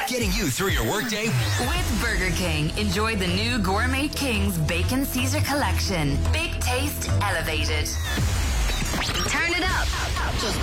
Getting you through your workday. With Burger King, enjoy the new Gourmet King's Bacon Caesar Collection. Big taste elevated. Turn it up. Just